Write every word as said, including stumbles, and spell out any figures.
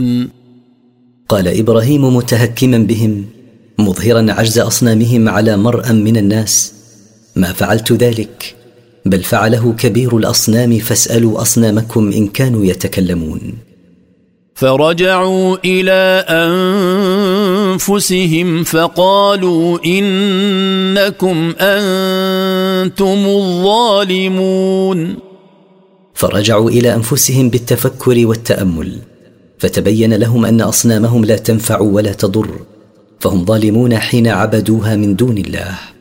تفعلون. قال إبراهيم متهكما بهم مظهرا عجز أصنامهم على مرأى من الناس: ما فعلت ذلك، بل فعله كبير الأصنام، فاسألوا أصنامكم إن كانوا يتكلمون. فرجعوا إلى أنفسهم فقالوا إنكم أنتم الظالمون. فرجعوا إلى أنفسهم بالتفكر والتأمل، فتبين لهم أن أصنامهم لا تنفع ولا تضر، فهم ظالمون حين عبدوها من دون الله.